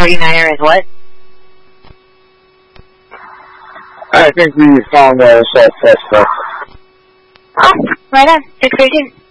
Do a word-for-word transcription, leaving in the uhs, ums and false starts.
forty-niner is what? I think we found our suspect. Oh, right on. six thirteen.